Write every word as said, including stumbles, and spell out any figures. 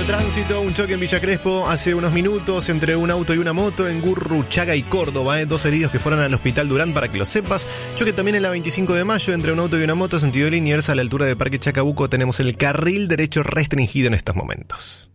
de tránsito, un choque en Villa Crespo hace unos minutos entre un auto y una moto en Gurruchaga y Córdoba, ¿eh? Dos heridos que fueron al Hospital Durán, para que lo sepas. Choque también en la veinticinco de mayo entre un auto y una moto, sentido Liniers, a la altura de Parque Chacabuco. Tenemos el carril derecho restringido en estos momentos.